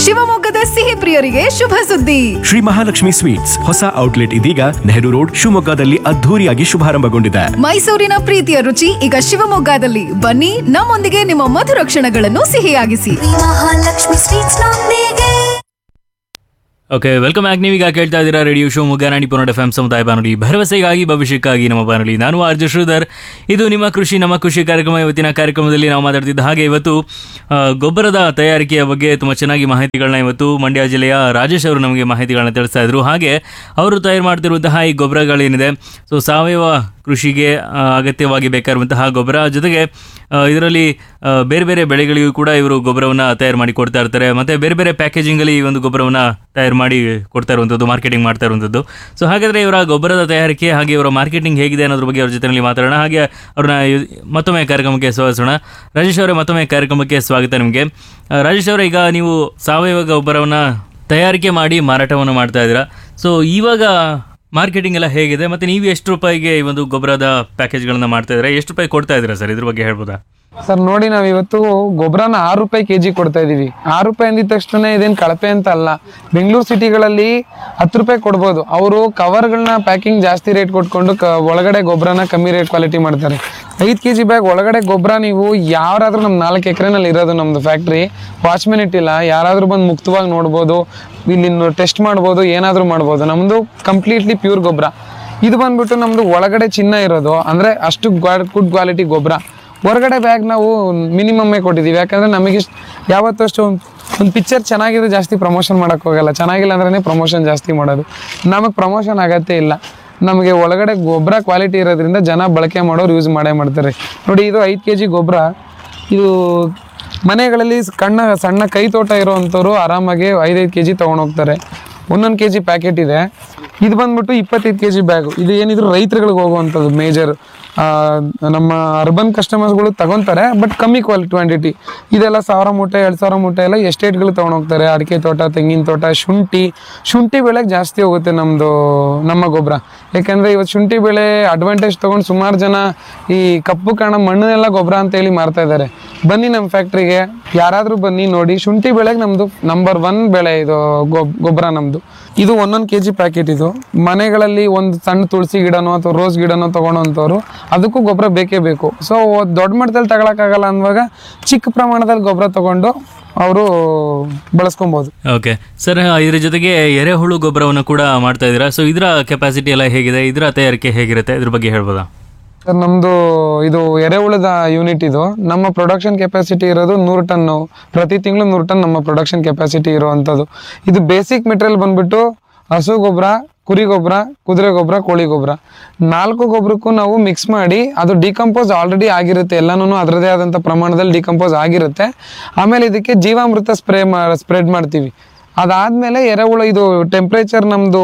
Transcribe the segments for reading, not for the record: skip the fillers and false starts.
ಶಿವಮೊಗ್ಗದ ಸಿಹಿ ಪ್ರಿಯರಿಗೆ ಶುಭ ಸುದ್ದಿ. ಶ್ರೀ ಮಹಾಲಕ್ಷ್ಮಿ ಸ್ವೀಟ್ಸ್ ಹೊಸ ಔಟ್ಲೆಟ್ ಇದೀಗ ನೆಹರು ರೋಡ್ ಶಿವಮೊಗ್ಗದಲ್ಲಿ ಅದ್ಧೂರಿಯಾಗಿ ಶುಭಾರಂಭಗೊಂಡಿದೆ. ಮೈಸೂರಿನ ಪ್ರೀತಿಯ ರುಚಿ ಈಗ ಶಿವಮೊಗ್ಗದಲ್ಲಿ. ಬನ್ನಿ, ನಮ್ಮೊಂದಿಗೆ ನಿಮ್ಮ ಮಧುರ ಕ್ಷಣಗಳನ್ನು ಸಿಹಿಯಾಗಿಸಿ. ಮಹಾಲಕ್ಷ್ಮಿ ಸ್ವೀಟ್ಸ್ ನೊಂದಿಗೆ. Okay, welcome back. ನೀವೀಗ ಕೇಳ್ತಾ ಇದ್ದೀರಾ ರೇಡಿಯೋ ಶಿವಮೊಗ್ಗ 90.4 FM ಸಮುದಾಯ ಬಾನುಲಿ, ಭರವಸೆಗಾಗಿ ಭವಿಷ್ಯಕ್ಕಾಗಿ ನಮ್ಮ ಬಾನುಲಿ. ನಾನು ಆರ್ಜೆ ಶ್ರೀಧರ್. ಇದು ನಿಮ್ಮ ಕೃಷಿ ನಮ್ಮ ಖುಷಿ ಕಾರ್ಯಕ್ರಮ. ಇವತ್ತಿನ ಕಾರ್ಯಕ್ರಮದಲ್ಲಿ ನಾವು ಮಾತಾಡ್ತಿದ್ದ ಹಾಗೆ ಇವತ್ತು ಗೊಬ್ಬರದ ತಯಾರಿಕೆಯ ಬಗ್ಗೆ ತುಂಬ ಚೆನ್ನಾಗಿ ಮಾಹಿತಿಗಳನ್ನ ಇವತ್ತು ಮಂಡ್ಯ ಜಿಲ್ಲೆಯ ರಾಜೇಶ್ ಅವರು ನಮಗೆ ಮಾಹಿತಿಗಳನ್ನ ತಿಳಿಸ್ತಾ ಇದ್ರು. ಹಾಗೆ ಅವರು ತಯಾರು ಮಾಡ್ತಿರುವಂತಹ ಈ ಗೊಬ್ಬರಗಳೇನಿದೆ, ಸೊ ಸಾವಯವ ಕೃಷಿಗೆ ಅಗತ್ಯವಾಗಿ ಬೇಕಾಗಿರುವಂತಹ ಗೊಬ್ಬರ, ಜೊತೆಗೆ ಇದರಲ್ಲಿ ಬೇರೆ ಬೇರೆ ಬೆಳೆಗಳಿಗೂ ಕೂಡ ಇವರು ಗೊಬ್ಬರವನ್ನು ತಯಾರು ಮಾಡಿ ಕೊಡ್ತಾ ಇರ್ತಾರೆ. ಮತ್ತು ಬೇರೆ ಬೇರೆ ಪ್ಯಾಕೇಜಿಂಗಲ್ಲಿ ಈ ಒಂದು ಗೊಬ್ಬರವನ್ನು ತಯಾರು ಮಾಡಿ ಕೊಡ್ತಾ ಇರುವಂಥದ್ದು, ಮಾರ್ಕೆಟಿಂಗ್ ಮಾಡ್ತಾ ಇರುವಂಥದ್ದು. ಸೊ ಹಾಗಾದರೆ ಇವರ ಗೊಬ್ಬರದ ತಯಾರಿಕೆ ಹಾಗೆ ಇವರ ಮಾರ್ಕೆಟಿಂಗ್ ಹೇಗಿದೆ ಅನ್ನೋದ್ರ ಬಗ್ಗೆ ಅವ್ರ ಜೊತೆಯಲ್ಲಿ ಮಾತಾಡೋಣ. ಹಾಗೆ ಅವ್ರನ್ನ ಮತ್ತೊಮ್ಮೆ ಕಾರ್ಯಕ್ರಮಕ್ಕೆ ಸ್ವಾಗತಿಸೋಣ. ರಾಜೇಶ್ ಅವರೇ, ಮತ್ತೊಮ್ಮೆ ಕಾರ್ಯಕ್ರಮಕ್ಕೆ ಸ್ವಾಗತ ನಿಮಗೆ. ರಾಜೇಶ್ ಅವರೇ, ಈಗ ನೀವು ಸಾವಯವ ಗೊಬ್ಬರವನ್ನು ತಯಾರಿಕೆ ಮಾಡಿ ಮಾರಾಟವನ್ನು ಮಾಡ್ತಾ ಇದ್ದೀರಾ. ಸೊ ಇವಾಗ ಮಾರ್ಕೆಟಿಂಗ್ ಎಲ್ಲ ಹೇಗಿದೆ, ಮತ್ತು ನೀವು ಎಷ್ಟು ರೂಪಾಯಿಗೆ ಈ ಒಂದು ಗೊಬ್ಬರದ ಪ್ಯಾಕೇಜ್ಗಳನ್ನ ಮಾಡ್ತಾ ಇದ್ದೀರಾ, ಎಷ್ಟು ರೂಪಾಯಿ ಕೊಡ್ತಾ ಇದ್ದೀರಾ ಸರ್, ಇದ್ರ ಬಗ್ಗೆ ಹೇಳ್ಬೋದಾ? ಸರ್ ನೋಡಿ, ನಾವು ಇವತ್ತು ಗೊಬ್ಬರನ 6 ರೂಪಾಯಿ ಕೆಜಿ ಕೊಡ್ತಾ ಇದೀವಿ. 6 ರೂಪಾಯಿ ಅಂದಿದ ತಕ್ಷಣ ಇದೇನು ಕಳಪೆ ಅಂತ ಅಲ್ಲ. ಬೆಂಗಳೂರು ಸಿಟಿಗಳಲ್ಲಿ 10 ರೂಪಾಯಿ ಕೊಡ್ಬೋದು. ಅವರು ಕವರ್ಗಳನ್ನ ಪ್ಯಾಕಿಂಗ್ ಜಾಸ್ತಿ ರೇಟ್ ಕೊಟ್ಕೊಂಡು ಒಳಗಡೆ ಗೊಬ್ಬರನ ಕಮ್ಮಿ ರೇಟ್ ಕ್ವಾಲಿಟಿ ಮಾಡ್ತಾರೆ. 5 ಕೆಜಿ ಬ್ಯಾಗ್ ಒಳಗಡೆ ಗೊಬ್ಬರ ನೀವು ಯಾರಾದ್ರೂ ನಮ್ಮ 4 ಎಕರೆನಲ್ಲಿ ಇರೋದು ನಮ್ದು ಫ್ಯಾಕ್ಟ್ರಿ, ವಾಚ್ಮೆನ್ ಇಟ್ಟಿಲ್ಲ, ಯಾರಾದ್ರೂ ಬಂದು ಮುಕ್ತವಾಗಿ ನೋಡ್ಬೋದು, ಇಲ್ಲಿ ಟೆಸ್ಟ್ ಮಾಡ್ಬೋದು, ಏನಾದರೂ ಮಾಡ್ಬೋದು. ನಮ್ಮದು ಕಂಪ್ಲೀಟ್ಲಿ ಪ್ಯೂರ್ ಗೊಬ್ಬರ. ಇದು ಬಂದ್ಬಿಟ್ಟು ನಮ್ಮದು ಒಳಗಡೆ ಚಿನ್ನ ಇರೋದು, ಅಂದರೆ ಅಷ್ಟು ಗುಡ್ ಕ್ವಾಲಿಟಿ ಗೊಬ್ಬರ. ಹೊರಗಡೆ ಬ್ಯಾಗ್ ನಾವು ಮಿನಿಮಮ್ಮೇ ಕೊಟ್ಟಿದ್ದೀವಿ, ಯಾಕಂದರೆ ನಮಗೆ ಯಾವತ್ತೂ ಅಷ್ಟು ಒಂದು ಪಿಕ್ಚರ್ ಚೆನ್ನಾಗಿದೆ ಜಾಸ್ತಿ ಪ್ರಮೋಷನ್ ಮಾಡೋಕ್ಕೆ ಹೋಗಲ್ಲ. ಚೆನ್ನಾಗಿಲ್ಲ ಅಂದ್ರೇ ಪ್ರಮೋಷನ್ ಜಾಸ್ತಿ ಮಾಡೋದು. ನಮಗೆ ಪ್ರಮೋಷನ್ ಆಗತ್ತೇ ಇಲ್ಲ. ನಮಗೆ ಒಳಗಡೆ ಗೊಬ್ಬರ ಕ್ವಾಲಿಟಿ ಇರೋದ್ರಿಂದ ಜನ ಬಳಕೆ ಮಾಡೋರು ಯೂಸ್ ಮಾಡ್ತಾರೆ. ನೋಡಿ, ಇದು 5 ಕೆಜಿ ಗೊಬ್ಬರ. ಇದು ಮನೆಗಳಲ್ಲಿ ಸಣ್ಣ ಕೈ ತೋಟ ಇರೋವಂಥವ್ರು ಆರಾಮಾಗಿ 5 ಕೆಜಿ ತೊಗೊಂಡೋಗ್ತಾರೆ. 1 ಕೆಜಿ ಪ್ಯಾಕೆಟ್ ಇದೆ. ಇದು ಬಂದ್ಬಿಟ್ಟು 25 ಕೆಜಿ ಬ್ಯಾಗು. ಇದು ಏನಿದ್ರು ರೈತರುಗಳಿಗೆ ಹೋಗುವಂಥದ್ದು ಮೇಜರ್. ನಮ್ಮ ಅರ್ಬನ್ ಕಸ್ಟಮರ್ಸ್ಗಳು ತಗೊತಾರೆ, ಬಟ್ ಕಮ್ಮಿ ಕ್ವಾಂಟಿಟಿ. ಇದೆಲ್ಲ 1000 ಮೂಟೆ 2000 ಮೂಟೆ ಎಲ್ಲ ಎಸ್ಟೇಟ್ಗಳು ತೊಗೊಂಡೋಗ್ತಾರೆ. ಅಡಿಕೆ ತೋಟ, ತೆಂಗಿನ ತೋಟ, ಶುಂಠಿ ಬೆಳೆಗೆ ಜಾಸ್ತಿ ಹೋಗುತ್ತೆ ನಮ್ಮ ಗೊಬ್ಬರ. ಯಾಕೆಂದರೆ ಇವತ್ತು ಶುಂಠಿ ಬೆಳೆ ಅಡ್ವಾಂಟೇಜ್ ತೊಗೊಂಡು ಸುಮಾರು ಜನ ಈ ಕಪ್ಪು ಕಾಣ ಮಣ್ಣನ್ನೆಲ್ಲ ಗೊಬ್ಬರ ಅಂತೇಳಿ ಮಾರ್ತಾ ಇದ್ದಾರೆ. ಬನ್ನಿ ನಮ್ಮ ಫ್ಯಾಕ್ಟ್ರಿಗೆ, ಯಾರಾದರೂ ಬನ್ನಿ ನೋಡಿ. ಶುಂಠಿ ಬೆಳೆಗೆ ನಮ್ಮದು ನಂಬರ್ 1 ಬೆಳೆ ಇದು ಗೊಬ್ಬರ ನಮ್ಮದು. ಇದು 1 ಕೆಜಿ ಪ್ಯಾಕೆಟ್. ಇದು ಮನೆಗಳಲ್ಲಿ ಒಂದು ಸಣ್ಣ ತುಳಸಿ ಗಿಡನೋ ಅಥವಾ ರೋಸ್ ಗಿಡನೋ ತೊಗೊಳೋಂಥವ್ರು ಅದಕ್ಕೂ ಗೊಬ್ಬರ ಬೇಕೇ ಬೇಕು. ಸೊ ದೊಡ್ಡ ಮಟ್ಟದಲ್ಲಿ ತಗೊಳಕ್ಕಾಗಲ್ಲ ಅನ್ನುವಾಗ ಚಿಕ್ಕ ಪ್ರಮಾಣದಲ್ಲಿ ಗೊಬ್ಬರ ತಗೊಂಡು ಅವರು ಬಳಸ್ಕೊಬೋದು. ಓಕೆ ಸರ್, ಇದ್ರ ಜೊತೆಗೆ ಎರೆಹುಳು ಗೊಬ್ಬರವನ್ನು ಕೂಡ ಮಾಡ್ತಾ ಇದ್ದೀರಾ. ಸೊ ಇದರ ಕೆಪಾಸಿಟಿ ಎಲ್ಲ ಹೇಗಿದೆ, ಇದರ ತಯಾರಿಕೆ ಹೇಗಿರುತ್ತೆ, ಇದ್ರ ಬಗ್ಗೆ ಹೇಳ್ಬೋದಾ? ಸರ್, ನಮ್ಮದು ಇದು ಎರೆಹುಳದ ಯೂನಿಟ್. ಇದು ನಮ್ಮ ಪ್ರೊಡಕ್ಷನ್ ಕೆಪಾಸಿಟಿ ಇರೋದು 100 ಟನ್. ಪ್ರತಿ ತಿಂಗಳು 100 ಟನ್ ನಮ್ಮ ಪ್ರೊಡಕ್ಷನ್ ಕೆಪಾಸಿಟಿ ಇರುವಂಥದ್ದು. ಇದು ಬೇಸಿಕ್ ಮೆಟೀರಿಯಲ್ ಬಂದ್ಬಿಟ್ಟು ಹಸು ಗೊಬ್ಬರ, ಕುರಿ ಗೊಬ್ಬರ, ಕುದುರೆ ಗೊಬ್ಬರ, ಕೋಳಿ ಗೊಬ್ಬರ 4 ಗೊಬ್ಬರಕ್ಕೂ ನಾವು ಮಿಕ್ಸ್ ಮಾಡಿ, ಅದು ಡಿಕಂಪೋಸ್ ಆಲ್ರೆಡಿ ಆಗಿರುತ್ತೆ. ಎಲ್ಲನೂ ಅದರದೇ ಆದಂಥ ಪ್ರಮಾಣದಲ್ಲಿ ಡಿಕಂಪೋಸ್ ಆಗಿರುತ್ತೆ. ಆಮೇಲೆ ಇದಕ್ಕೆ ಜೀವಾಮೃತ ಸ್ಪ್ರೆಡ್ ಮಾಡ್ತೀವಿ. ಅದಾದಮೇಲೆ ಎರೆಹುಳ, ಇದು ಟೆಂಪ್ರೇಚರ್ ನಮ್ಮದು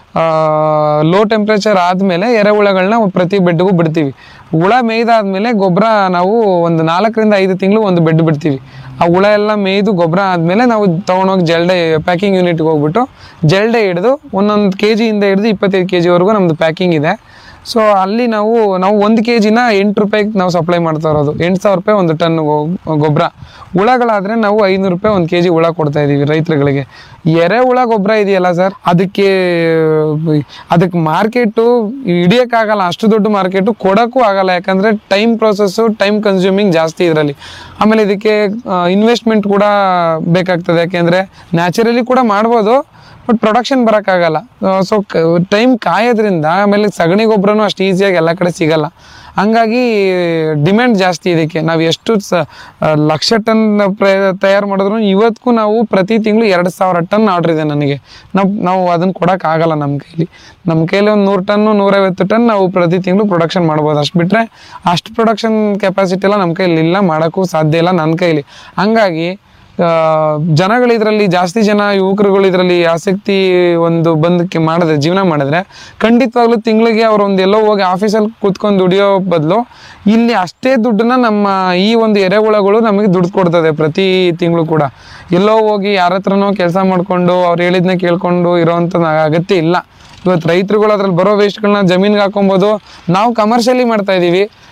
ಲೋ ಟೆಂಪ್ರೇಚರ್ ಆದಮೇಲೆ ಎರೆಹುಳಗಳನ್ನ ಪ್ರತಿ ಬೆಡ್ಗೂ ಬಿಡ್ತೀವಿ. ಹುಳ ಮೇಯ್ದಾದ್ಮೇಲೆ ಗೊಬ್ಬರ ನಾವು ಒಂದು 4 ರಿಂದ 5 ತಿಂಗಳು ಒಂದು ಬೆಡ್ ಬಿಡ್ತೀವಿ. ಆ ಹುಳ ಎಲ್ಲ ಮೇಯ್ದು ಗೊಬ್ಬರ ಆದಮೇಲೆ ನಾವು ತೊಗೊಂಡೋಗಿ ಜಲ್ಡೆ ಪ್ಯಾಕಿಂಗ್ ಯೂನಿಟ್ಗೆ ಹೋಗ್ಬಿಟ್ಟು ಜಲ್ಡೆ ಹಿಡಿದು 1 ಕೆಜಿಯಿಂದ ಹಿಡಿದು 25 ಕೆಜಿವರೆಗೂ ನಮ್ಮದು ಪ್ಯಾಕಿಂಗ್ ಇದೆ. ಸೊ ಅಲ್ಲಿ ನಾವು 1 ಕೆಜಿನ 8 ರೂಪಾಯಿಗೆ ನಾವು ಸಪ್ಲೈ ಮಾಡ್ತಾ ಇರೋದು. 8000 ರೂಪಾಯಿ 1 ಟನ್ ಗೊಬ್ಬರ. ಹುಳಗಳಾದರೆ ನಾವು 500 ರೂಪಾಯಿ 1 ಕೆಜಿ ಹುಳ ಕೊಡ್ತಾ ಇದ್ದೀವಿ ರೈತರುಗಳಿಗೆ. ಎರೆಹುಳ ಗೊಬ್ಬರ ಇದೆಯಲ್ಲ ಸರ್, ಅದಕ್ಕೆ ಮಾರ್ಕೆಟು ಹಿಡಿಯೋಕ್ಕಾಗಲ್ಲ. ಅಷ್ಟು ದೊಡ್ಡ ಮಾರ್ಕೆಟು ಕೊಡೋಕ್ಕೂ ಆಗಲ್ಲ. ಯಾಕಂದರೆ ಟೈಮ್ ಪ್ರೊಸೆಸ್ಸು, ಟೈಮ್ ಕನ್ಸ್ಯೂಮಿಂಗ್ ಜಾಸ್ತಿ ಇದರಲ್ಲಿ. ಆಮೇಲೆ ಇದಕ್ಕೆ ಇನ್ವೆಸ್ಟ್ಮೆಂಟ್ ಕೂಡ ಬೇಕಾಗ್ತದೆ. ಯಾಕೆಂದರೆ ನ್ಯಾಚುರಲಿ ಕೂಡ ಮಾಡ್ಬೋದು, ಬಟ್ ಪ್ರೊಡಕ್ಷನ್ ಬರೋಕ್ಕಾಗಲ್ಲ. ಸೊ ಟೈಮ್ ಕಾಯೋದ್ರಿಂದ, ಆಮೇಲೆ ಸಗಣಿ ಗೊಬ್ಬರನೂ ಅಷ್ಟು ಈಸಿಯಾಗಿ ಎಲ್ಲ ಕಡೆ ಸಿಗಲ್ಲ. ಹಂಗಾಗಿ ಡಿಮ್ಯಾಂಡ್ ಜಾಸ್ತಿ ಇದಕ್ಕೆ. ನಾವು ಎಷ್ಟು ಲಕ್ಷ ಟನ್ ತಯಾರು ಮಾಡಿದ್ರು ಇವತ್ತಿಗೂ ನಾವು ಪ್ರತಿ ತಿಂಗಳು 2000 ಟನ್ ಆರ್ಡ್ರ್ ಇದೆ ನನಗೆ. ನಾವು ಅದನ್ನು ಕೊಡೋಕ್ಕಾಗಲ್ಲ ನಮ್ಮ ಕೈಲಿ ಒಂದು 100 ಟನ್ನು 150 ಟನ್ ನಾವು ಪ್ರತಿ ತಿಂಗಳು ಪ್ರೊಡಕ್ಷನ್ ಮಾಡ್ಬೋದು. ಅಷ್ಟು ಬಿಟ್ಟರೆ ಅಷ್ಟು ಪ್ರೊಡಕ್ಷನ್ ಕೆಪಾಸಿಟಿ ಎಲ್ಲ ನಮ್ಮ ಕೈಲಿ ಇಲ್ಲ, ಮಾಡೋಕ್ಕೂ ಸಾಧ್ಯ ಇಲ್ಲ ನನ್ನ ಕೈಲಿ. ಹಂಗಾಗಿ ಜನಗಳು ಇದರಲ್ಲಿ ಜಾಸ್ತಿ ಜನ ಯುವಕರುಗಳು ಇದರಲ್ಲಿ ಆಸಕ್ತಿ ಒಂದು ಬಂದಕ್ಕೆ ಮಾಡಿದ್ರೆ, ಜೀವನ ಮಾಡಿದ್ರೆ ಖಂಡಿತವಾಗ್ಲೂ ತಿಂಗಳಿಗೆ ಅವ್ರು ಒಂದು ಎಲ್ಲೋ ಹೋಗಿ ಆಫೀಸಲ್ಲಿ ಕೂತ್ಕೊಂಡು ದುಡಿಯೋ ಬದಲು ಇಲ್ಲಿ ಅಷ್ಟೇ ದುಡ್ಡನ್ನ ನಮ್ಮ ಈ ಒಂದು ಎರೆಹುಳಗಳು ನಮಗೆ ದುಡ್ಡು ಕೊಡ್ತದೆ ಪ್ರತಿ ತಿಂಗಳು ಕೂಡ. ಎಲ್ಲೋ ಹೋಗಿ ಯಾರ ಹತ್ರನೋ ಕೆಲಸ ಮಾಡಿಕೊಂಡು ಅವ್ರು ಹೇಳಿದ್ನ ಕೇಳ್ಕೊಂಡು ಇರೋವಂಥ ಅಗತ್ಯ ಇಲ್ಲ. ಇವತ್ತು ರೈತರುಗಳು ಅದ್ರಲ್ಲಿ ಬರೋ ವೇಸ್ಟ್ಗಳನ್ನ ಜಮೀನಿಗೆ ಹಾಕೊಬೋದು. ನಾವು ಕಮರ್ಷಿಯಲಿ ಮಾಡ್ತಾ ಇದ್ದೀವಿ.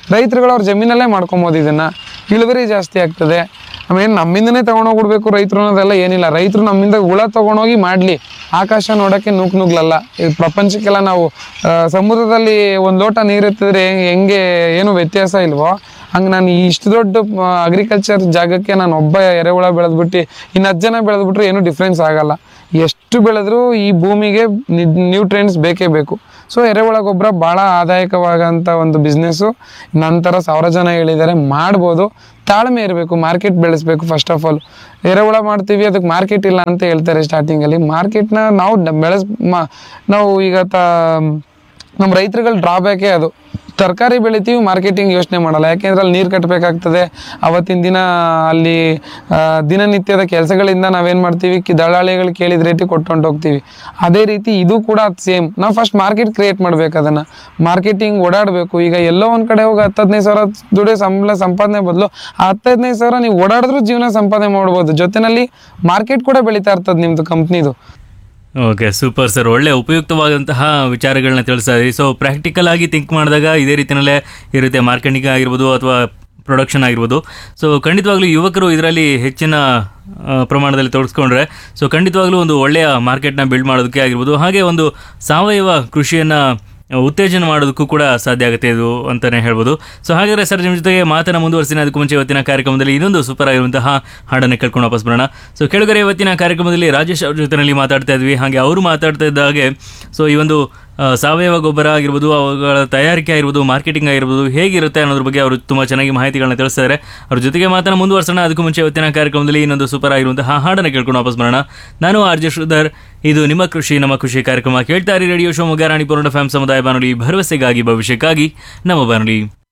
ರೈತರುಗಳು ಅವ್ರ ಜಮೀನಲ್ಲೇ ಮಾಡ್ಕೊಬೋದು. ಇದನ್ನು ಇಳುವರಿ ಜಾಸ್ತಿ ಆಗ್ತದೆ. ಆಮೇಲೆ ನಮ್ಮಿಂದನೇ ತೊಗೊಂಡೋಗ್ಬಿಡ್ಬೇಕು ರೈತರು ಅನ್ನೋದೆಲ್ಲ ಏನಿಲ್ಲ. ರೈತರು ನಮ್ಮಿಂದ ಹುಳ ತೊಗೊಂಡೋಗಿ ಮಾಡಲಿ. ಆಕಾಶ ನೋಡೋಕ್ಕೆ ನುಗ್ಲಲ್ಲ. ಈ ಪ್ರಪಂಚಕ್ಕೆಲ್ಲ ನಾವು ಸಮುದ್ರದಲ್ಲಿ ಒಂದು ಲೋಟ ನೀರು ಎತ್ತಿದ್ರೆ ಹೆಂಗೆ ಏನು ವ್ಯತ್ಯಾಸ ಇಲ್ವೋ, ಹಂಗೆ ನಾನು ಇಷ್ಟು ದೊಡ್ಡ ಅಗ್ರಿಕಲ್ಚರ್ ಜಾಗಕ್ಕೆ ನಾನು ಒಬ್ಬ ಎರೆಹುಳ ಬೆಳೆದ್ಬಿಟ್ಟು ಇನ್ನು 10 ಜನ ಬೆಳೆದ್ಬಿಟ್ರೆ ಏನೂ ಡಿಫ್ರೆನ್ಸ್ ಆಗಲ್ಲ. ಎಷ್ಟು ಬೆಳೆದ್ರೂ ಈ ಭೂಮಿಗೆ ನ್ಯೂಟ್ರಿಯೆಂಟ್ಸ್ ಬೇಕೇ ಬೇಕು. ಸೊ ಎರೆಹುಳ ಗೊಬ್ಬರ ಭಾಳ ಆದಾಯಕವಾಗಂಥ ಒಂದು ಬಿಸ್ನೆಸ್ಸು. ನಂತರ 1000 ಜನ ಹೇಳಿದ್ದಾರೆ, ಮಾಡ್ಬೋದು. ತಾಳ್ಮೆ ಇರಬೇಕು, ಮಾರ್ಕೆಟ್ ಬೆಳೆಸಬೇಕು. ಫಸ್ಟ್ ಆಫ್ ಆಲ್ ಎರೆಹುಳ ಮಾಡ್ತೀವಿ, ಅದಕ್ಕೆ ಮಾರ್ಕೆಟ್ ಇಲ್ಲ ಅಂತ ಹೇಳ್ತಾರೆ ಸ್ಟಾರ್ಟಿಂಗಲ್ಲಿ. ಮಾರ್ಕೆಟ್ನ ನಾವು ನಾವು ಈಗ ನಮ್ಮ ರೈತರುಗಳ ಡ್ರಾಬ್ಯಾಕೇ ಅದು. ತರಕಾರಿ ಬೆಳಿತೀವಿ, ಮಾರ್ಕೆಟಿಂಗ್ ಯೋಚನೆ ಮಾಡಲ್ಲ. ಯಾಕೆಂದ್ರೆ ಅಲ್ಲಿ ನೀರು ಕಟ್ಟಬೇಕಾಗ್ತದೆ. ಅವತ್ತಿನ ದಿನ ಅಲ್ಲಿ ದಿನನಿತ್ಯದ ಕೆಲಸಗಳಿಂದ ನಾವೇನು ಮಾಡ್ತೀವಿ, ದಳ್ಳಾಳಿಗಳು ಕೇಳಿದ ರೇಟಿಗೆ ಕೊಟ್ಕೊಂಡು ಹೋಗ್ತೀವಿ. ಅದೇ ರೀತಿ ಇದು ಕೂಡ ಅದು ಸೇಮ್. ನಾವು ಫಸ್ಟ್ ಮಾರ್ಕೆಟ್ ಕ್ರಿಯೇಟ್ ಮಾಡ್ಬೇಕು. ಅದನ್ನು ಮಾರ್ಕೆಟಿಂಗ್ ಓಡಾಡಬೇಕು. ಈಗ ಎಲ್ಲೋ ಒಂದು ಕಡೆ ಹೋಗಿ 10-15 ಸಾವಿರ ದುಡ್ಡು ಸಂಪಾದನೆ ಬದಲು 10-15 ಸಾವಿರ ನೀವು ಓಡಾಡಿದ್ರೂ ಜೀವನ ಸಂಪಾದನೆ ಮಾಡ್ಬೋದು. ಜೊತೆಯಲ್ಲಿ ಮಾರ್ಕೆಟ್ ಕೂಡ ಬೆಳೀತಾ ಇರ್ತದೆ ನಿಮ್ಮದು ಕಂಪ್ನಿದು. Okay, super sir. ಒಳ್ಳೆ ಉಪಯುಕ್ತವಾದಂತಹ ವಿಚಾರಗಳನ್ನ ತಿಳಿಸ್ತಾ ಇದ್ದೀವಿ. ಸೊ ಪ್ರಾಕ್ಟಿಕಲ್ ಆಗಿ ಥಿಂಕ್ ಮಾಡಿದಾಗ ಇದೇ ರೀತಿಯಲ್ಲೇ ಇರುತ್ತೆ. ಮಾರ್ಕೆಟಿಂಗ್ ಆಗಿರ್ಬೋದು ಅಥವಾ ಪ್ರೊಡಕ್ಷನ್ ಆಗಿರ್ಬೋದು. ಸೊ ಖಂಡಿತವಾಗ್ಲೂ ಯುವಕರು ಇದರಲ್ಲಿ ಹೆಚ್ಚಿನ ಪ್ರಮಾಣದಲ್ಲಿ ತೊಡಗಿಸ್ಕೊಂಡ್ರೆ ಸೊ ಖಂಡಿತವಾಗ್ಲೂ ಒಂದು ಒಳ್ಳೆಯ ಮಾರ್ಕೆಟ್ನ ಬಿಲ್ಡ್ ಮಾಡೋದಕ್ಕೆ ಆಗಿರ್ಬೋದು, ಹಾಗೆ ಒಂದು ಸಾವಯವ ಕೃಷಿಯನ್ನು ಉತ್ತೇಜನ ಮಾಡೋದಕ್ಕೂ ಕೂಡ ಸಾಧ್ಯ ಆಗುತ್ತೆ ಇದು ಅಂತಲೇ ಹೇಳ್ಬೋದು. ಸೊ ಹಾಗಾದರೆ ಸರ್, ನಿಮ್ಮ ಜೊತೆಗೆ ಮಾತನ್ನು ಮುಂದುವರಿಸಿನ ಅದಕ್ಕೂ ಮುಂಚೆ ಇವತ್ತಿನ ಕಾರ್ಯಕ್ರಮದಲ್ಲಿ ಇನ್ನೊಂದು ಸೂಪರ್ ಆಗಿರುವಂತಹ ಹಾಡನ್ನು ಕೇಳ್ಕೊಂಡು ವಾಪಸ್ ಬರೋಣ. ಸೊ ಕೆಳಗಡೆ ಇವತ್ತಿನ ಕಾರ್ಯಕ್ರಮದಲ್ಲಿ ರಾಜೇಶ್ ಅವ್ರ ಜೊತೆಯಲ್ಲಿ ಮಾತಾಡ್ತಾ ಇದ್ವಿ. ಹಾಗೆ ಅವರು ಮಾತಾಡ್ತಾ ಇದ್ದ ಹಾಗೆ ಸೊ ಈ ಒಂದು ಸಾವಯವ ಗೊಬ್ಬರ ಆಗಿರ್ಬೋದು, ಅವುಗಳ ತಯಾರಿಕೆ ಆಗಿರ್ಬೋದು, ಮಾರ್ಕೆಟಿಂಗ್ ಆಗಿರ್ಬೋದು ಹೇಗಿರುತ್ತೆ ಅನ್ನೋದ್ರ ಬಗ್ಗೆ ಅವರು ತುಂಬ ಚೆನ್ನಾಗಿ ಮಾಹಿತಿಗಳನ್ನ ತಿಳಿಸ್ತಾರೆ. ಅವ್ರ ಜೊತೆಗೆ ಮಾತನ್ನು ಮುಂದುವರಿಸೋಣ. ಅದಕ್ಕೂ ಮುಂಚೆ ಇವತ್ತಿನ ಕಾರ್ಯಕ್ರಮದಲ್ಲಿ ಇನ್ನೊಂದು ಸೂಪರ್ ಆಗಿರುವಂತಹ ಹಾಡನ್ನು ಕೇಳ್ಕೊಂಡು ವಾಪಸ್ ಬರೋಣ. ನಾನು ಆರ್ಜೆ ಶ್ರೀಧರ್. ಇದು ನಿಮ್ಮ ಕೃಷಿ ನಮ್ಮ ಖುಷಿ ಕಾರ್ಯಕ್ರಮ. ಕೇಳ್ತಾ ಇರಿ ರೇಡಿಯೋ ಶಿವಮೊಗ್ಗ ರಾಣಿಪುರ FM ಸಮುದಾಯ ಬಾನುಲಿ, ಭರವಸೆಗಾಗಿ ಭವಿಷ್ಯಕ್ಕಾಗಿ ನಮ್ಮ ಬಾನುಲಿ.